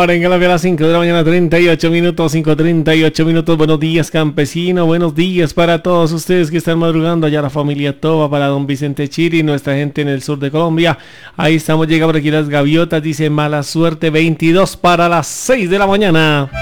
hora en Colombia a las 5 de la mañana, 38 minutos, 5:38 minutos. Buenos días, campesino. Buenos días para todos ustedes que están madrugando. Allá la familia Toba, para don Vicente Chiri, nuestra gente en el sur de Colombia. Ahí estamos, llega por aquí las gaviotas. Dice mala suerte, 22 para las 6 de la mañana.